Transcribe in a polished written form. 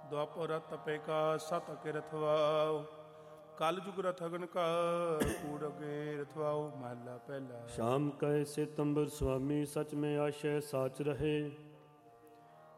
ਦੁਆਪਰ ਤਪੇ ਕਾ ਸਤ ਕੇ ਰਥਵਾਓ। ਕਲ ਜੁਗ ਰਥਗਨ ਕਾ ਕੂੜ ਅਗੇ ਰਥਵਾਓ। ਮਹਲਾ ਪਹਿਲਾ। ਸ਼ਾਮ ਕੈ ਸਿਤੰਬਰ ਸੁਆਮੀ, ਸਚ में आशय साच रहे।